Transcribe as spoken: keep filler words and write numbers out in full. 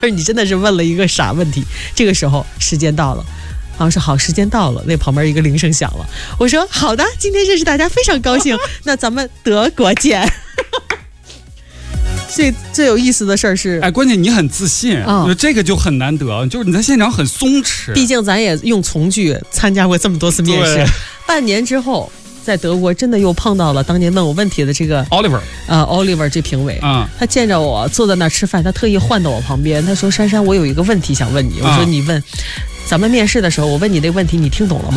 他说你真的是问了一个傻问题。这个时候时间到了，好像是好时间到了，那旁边一个铃声响了。我说好的，今天认识大家非常高兴，那咱们德国见。最最有意思的事儿是， 哎，关键你很自信，嗯，这个就很难得，就是你在现场很松弛。 毕竟咱也用从句参加过这么多次面试，半年之后。在德国真的又碰到了当年问我问题的这个 Oliver， 呃 Oliver 这评委， 嗯， 他见着我坐在那儿吃饭，他特意换到我旁边，他说珊珊，我有一个问题想问你。我说你问，咱们面试的时候我问你那个问题你听懂了吗？